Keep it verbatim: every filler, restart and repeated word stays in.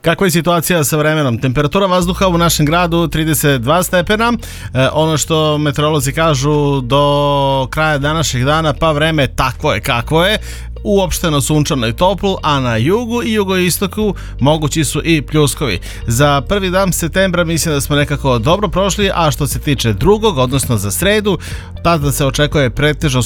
Kakva je situacija sa vremenom? Temperatura vazduha u našem gradu trideset dva stepena. E, ono što meteorolozi kažu do kraja današnjeg dana, pa vreme takvo je kakvo je. Uopšteno sunčano i toplo, a na jugu i jugoistoku mogući su i pljuskovi. Za prvi dan septembra mislim da smo nekako dobro prošli, a što se tiče drugog, odnosno za sredu, tada se očekuje pretežno